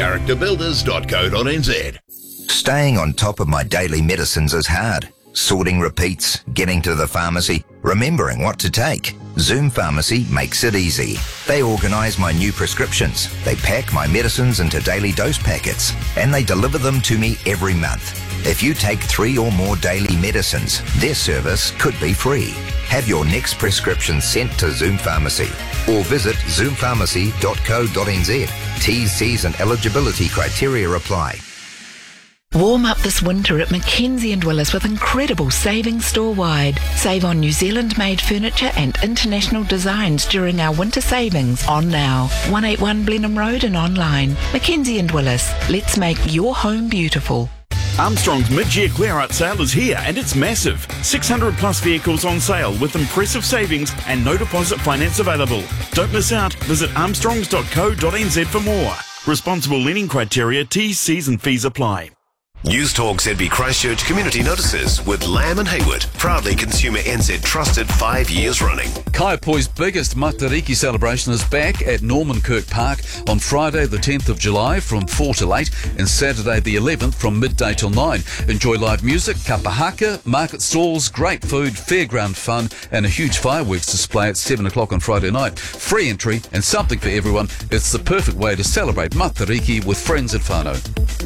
characterbuilders.co.nz. Staying on top of my daily medicines is hard. Sorting repeats, getting to the pharmacy, remembering what to take. Zoom Pharmacy makes it easy. They organise my new prescriptions. They pack my medicines into daily dose packets and they deliver them to me every month. If you take 3 or more daily medicines, their service could be free. Have your next prescription sent to Zoom Pharmacy or visit zoompharmacy.co.nz. T's, C's and eligibility criteria apply. Warm up this winter at Mackenzie & Willis with incredible savings store-wide. Save on New Zealand-made furniture and international designs during our winter savings. On now. 181 Blenheim Road and online. Mackenzie & Willis. Let's make your home beautiful. Armstrong's mid-year clear-out sale is here and it's massive. 600 plus vehicles on sale with impressive savings and no deposit finance available. Don't miss out. Visit armstrongs.co.nz for more. Responsible lending criteria, T's, C's and fees apply. News Talk ZB Christchurch Community Notices with Lamb and Hayward. Proudly Consumer NZ trusted 5 years running. Kaiapoi's biggest Matariki celebration is back at Norman Kirk Park on Friday the 10th of July from 4 till 8 and Saturday the 11th from midday till 9. Enjoy live music, kapahaka, market stalls, great food, fairground fun and a huge fireworks display at 7 o'clock on Friday night. Free entry and something for everyone. It's the perfect way to celebrate Matariki with friends at whānau.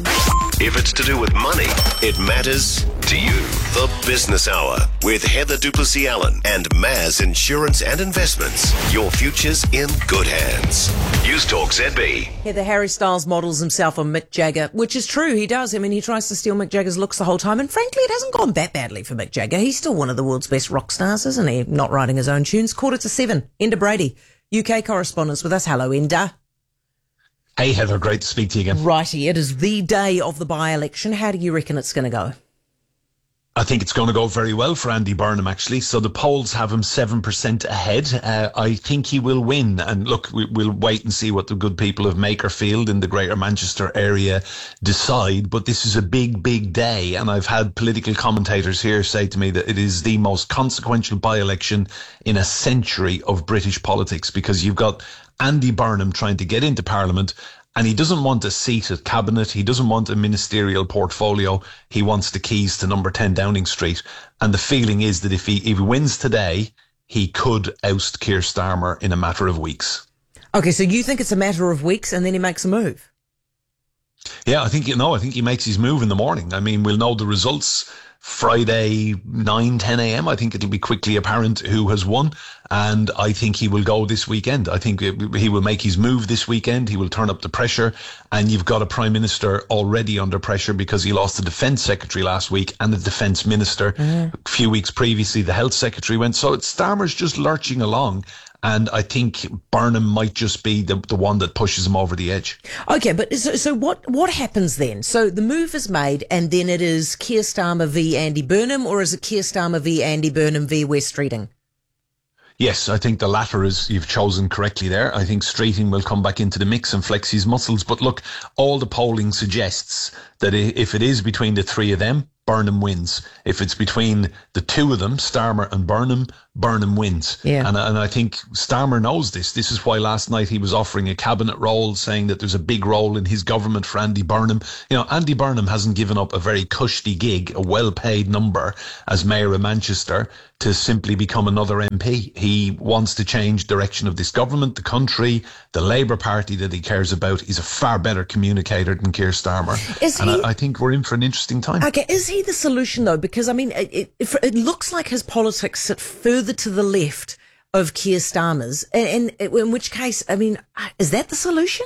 If it's to do with money, it matters to you. The Business Hour with Heather Duplessis-Allen and Maz Insurance and Investments. Your future's in good hands. News Talk ZB. Heather, Harry Styles models himself on Mick Jagger, which is true, he does. I mean, he tries to steal Mick Jagger's looks the whole time, and frankly, it hasn't gone that badly for Mick Jagger. He's still one of the world's best rock stars, isn't he? Not writing his own tunes. 6:45. Enda Brady, UK correspondent with us. Hello, Enda. Hey Heather, great to speak to you again. Righty, it is the day of the by-election. How do you reckon it's going to go? I think it's going to go very well for Andy Burnham, actually. So the polls have him 7% ahead. I think he will win. And look, we'll wait and see what the good people of Makerfield in the Greater Manchester area decide. But this is a big, big day. And I've had political commentators here say to me that it is the most consequential by-election in a century of British politics, because you've got Andy Burnham trying to get into Parliament, and he doesn't want a seat at Cabinet. He doesn't want a ministerial portfolio. He wants the keys to number 10 Downing Street. And the feeling is that if he wins today, he could oust Keir Starmer in a matter of weeks. Okay, so you think it's a matter of weeks and then he makes a move? Yeah, I think he makes his move in the morning. I mean, we'll know the results Friday 9-10 a.m. I think it'll be quickly apparent who has won, and I think he will go this weekend. I think he will make his move this weekend. He will turn up the pressure, and you've got a Prime Minister already under pressure because he lost the Defence Secretary last week and the Defence Minister. A few weeks previously the Health Secretary went. So Starmer's just lurching along. And I think Burnham might just be the one that pushes him over the edge. Okay, but so what happens then? So the move is made and then it is Keir Starmer v Andy Burnham, or is it Keir Starmer v Andy Burnham v Wes Streeting? Yes, I think the latter is, you've chosen correctly there. I think Streeting will come back into the mix and flex his muscles. But look, all the polling suggests that if it is between the three of them, Burnham wins. If it's between the two of them, Starmer and Burnham, Burnham wins. Yeah. And I think Starmer knows this. This is why last night he was offering a cabinet role, saying that there's a big role in his government for Andy Burnham. You know, Andy Burnham hasn't given up a very cushy gig, a well-paid number as Mayor of Manchester, to simply become another MP. He wants to change direction of this government, the country, the Labour Party that he cares about. He's a far better communicator than Keir Starmer. I think we're in for an interesting time. Okay, is he the solution though? Because I mean, it looks like his politics sit further to the left of Keir Starmer's, and in which case, I mean, is that the solution?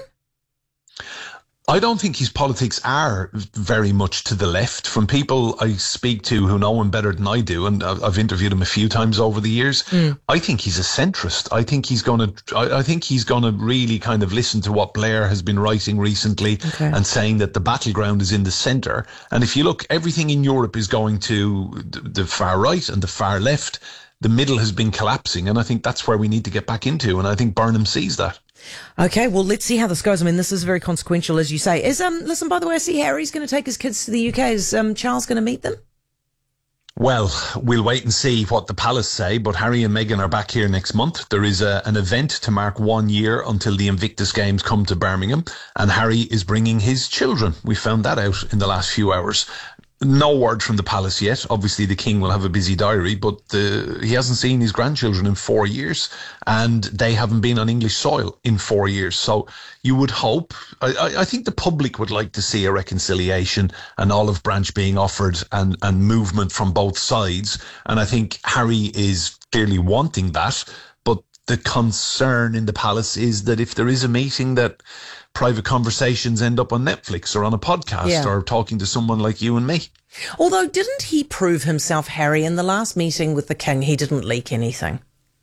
I don't think his politics are very much to the left. From people I speak to who know him better than I do, and I've interviewed him a few times over the years, I think he's a centrist. I think he's going to really kind of listen to what Blair has been writing recently and saying that the battleground is in the centre. And if you look, everything in Europe is going to the far right and the far left. The middle has been collapsing, and I think that's where we need to get back into, and I think Burnham sees that. Okay, well, let's see how this goes. I mean, this is very consequential, as you say. Listen, by the way, I see Harry's going to take his kids to the UK. Is Charles going to meet them? Well, we'll wait and see what the palace say, but Harry and Meghan are back here next month. There is an event to mark 1 year until the Invictus Games come to Birmingham, and Harry is bringing his children. We found that out in the last few hours. No word from the palace yet. Obviously, the king will have a busy diary, but he hasn't seen his grandchildren in 4 years, and they haven't been on English soil in 4 years. So you would hope, I think the public would like to see a reconciliation, an olive branch being offered, and movement from both sides. And I think Harry is clearly wanting that. But the concern in the palace is that if there is a meeting, that private conversations end up on Netflix or on a podcast or talking to someone like you and me. Although, didn't he prove himself, Harry, in the last meeting with the king? He didn't leak anything.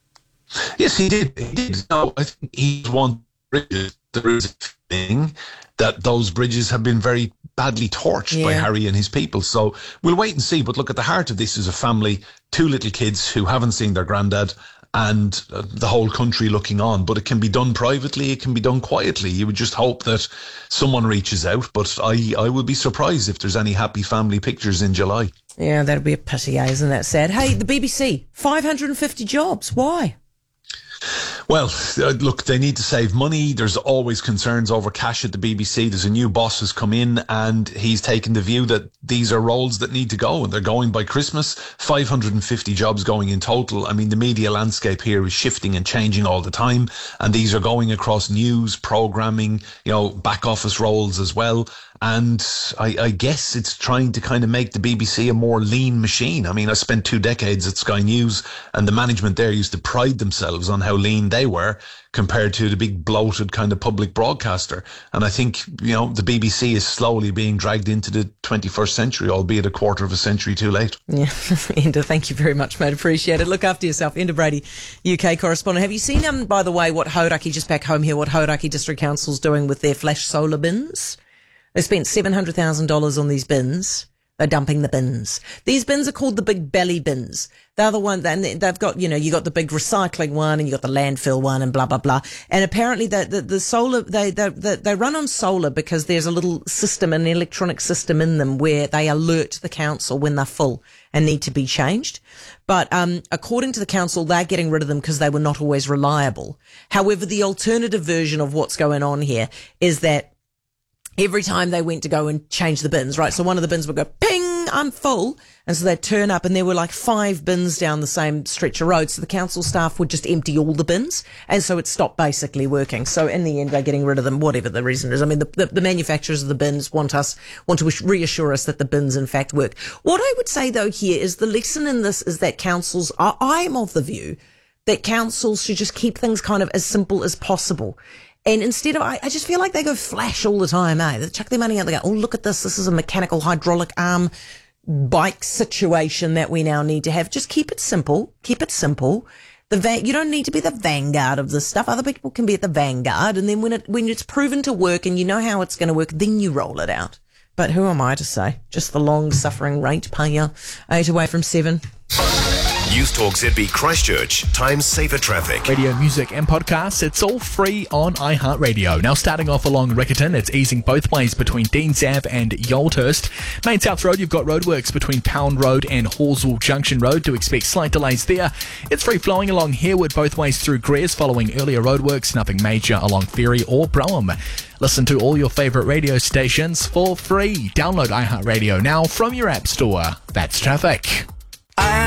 Yes, he did. He did. No, I think he's won bridges. There is a thing that those bridges have been very badly torched by Harry and his people. So we'll wait and see. But look, at the heart of this is a family, 2 little kids who haven't seen their granddad, and the whole country looking on. But it can be done privately, it can be done quietly. You would just hope that someone reaches out, but I would be surprised if there's any happy family pictures in July. Yeah, that'd be a pity, isn't that sad? Hey, the BBC, 550 jobs. Why? Well, look, they need to save money. There's always concerns over cash at the BBC. There's a new boss who's come in, and he's taken the view that these are roles that need to go, and they're going by Christmas. 550 jobs going in total. I mean, the media landscape here is shifting and changing all the time, and these are going across news, programming, back office roles as well. And I guess it's trying to kind of make the BBC a more lean machine. I mean, I spent 2 decades at Sky News, and the management there used to pride themselves on how lean they were compared to the big bloated kind of public broadcaster. And I think, the BBC is slowly being dragged into the 21st century, albeit a quarter of a century too late. Yeah, Enda, thank you very much, mate. Appreciate it. Look after yourself. Enda Brady, UK correspondent. Have you seen, by the way, what Hauraki, just back home here, what Hauraki District Council's doing with their flash solar bins? They spent $700,000 on these bins. They're dumping the bins. These bins are called the big belly bins. They're the one, and they've got, you got the big recycling one, and you got the landfill one, and blah, blah, blah. And apparently the solar, they run on solar because there's a little system, an electronic system in them where they alert the council when they're full and need to be changed. But, according to the council, they're getting rid of them because they were not always reliable. However, the alternative version of what's going on here is that every time they went to go and change the bins, right? So one of the bins would go, ping, I'm full. And so they'd turn up, and there were like 5 bins down the same stretch of road. So the council staff would just empty all the bins. And so it stopped basically working. So in the end, they're getting rid of them, whatever the reason is. I mean, the manufacturers of the bins want to reassure us that the bins in fact work. What I would say though here is the lesson in this is that councils I'm of the view that councils should just keep things kind of as simple as possible. And instead of, I just feel like they go flash all the time, eh? They chuck their money out, they go, oh, look at this. This is a mechanical hydraulic arm bike situation that we now need to have. Just keep it simple. Keep it simple. You don't need to be the vanguard of this stuff. Other people can be at the vanguard. And then when it's proven to work and you know how it's going to work, then you roll it out. But who am I to say? Just the long-suffering ratepayer. 8 away from 7. News Talk ZB Christchurch. Time saver traffic. Radio, music and podcasts, it's all free on iHeartRadio. Now starting off along Riccarton, it's easing both ways between Deans Ave and Yoldhurst. Main South Road, you've got roadworks between Pound Road and Hawesville Junction Road. Do expect slight delays there. It's free flowing along Harewood both ways through Greers following earlier roadworks. Nothing major along Ferry or Brougham. Listen to all your favourite radio stations for free. Download iHeartRadio now from your app store. That's traffic.